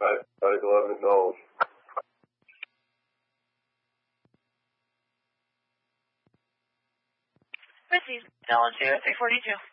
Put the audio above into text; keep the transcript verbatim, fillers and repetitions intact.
Right, right, eleven knows. Missy, L two, three forty-two.